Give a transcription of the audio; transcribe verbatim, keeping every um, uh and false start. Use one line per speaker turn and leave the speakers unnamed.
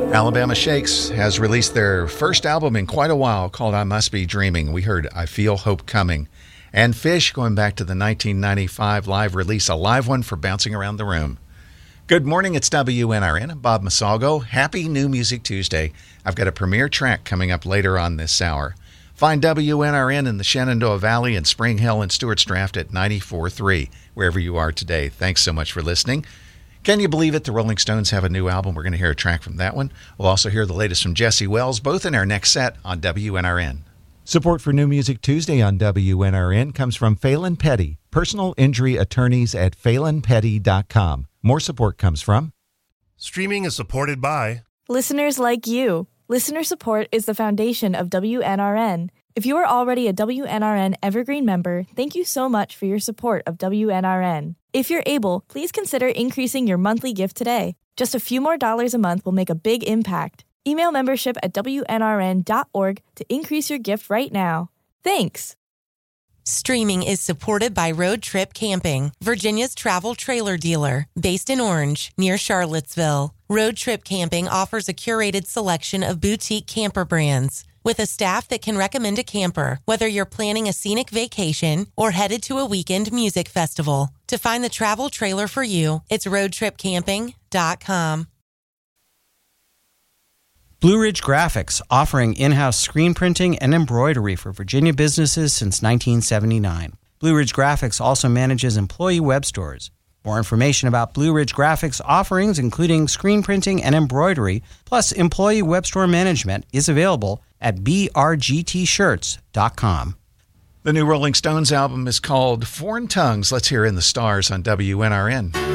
Alabama Shakes has released their first album in quite a while called I Must Be Dreaming. We heard I Feel Hope Coming. And Fish, going back to the nineteen ninety-five live release, a live one for Bouncing Around the Room. Good morning, it's W N R N. I'm Bob Masalgo. Happy New Music Tuesday. I've got a premiere track coming up later on this hour. Find W N R N in the Shenandoah Valley and Spring Hill and Stewart's Draft at ninety-four point three, wherever you are today. Thanks so much for listening. Can you believe it? The Rolling Stones have a new album. We're going to hear a track from that one. We'll also hear the latest from Jesse Wells, both in our next set on W N R N. Support for New Music Tuesday on W N R N comes from Phelan Petty, personal injury attorneys at phelan petty dot com. More support comes from...
Streaming is supported by...
listeners like you. Listener support is the foundation of W N R N. If you are already a W N R N Evergreen member, thank you so much for your support of W N R N. If you're able, please consider increasing your monthly gift today. Just a few more dollars a month will make a big impact. Email membership at W N R N dot org to increase your gift right now. Thanks.
Streaming is supported by Road Trip Camping, Virginia's travel trailer dealer, based in Orange, near Charlottesville. Road Trip Camping offers a curated selection of boutique camper brands, with a staff that can recommend a camper, whether you're planning a scenic vacation or headed to a weekend music festival. To find the travel trailer for you, it's road trip camping dot com.
Blue Ridge Graphics, offering in-house screen printing and embroidery for Virginia businesses since nineteen seventy-nine. Blue Ridge Graphics also manages employee web stores. More information about Blue Ridge Graphics offerings, including screen printing and embroidery, plus employee web store management, is available at b r g t shirts dot com.
The new Rolling Stones album is called Foreign Tongues. Let's hear In the Stars on W N R N.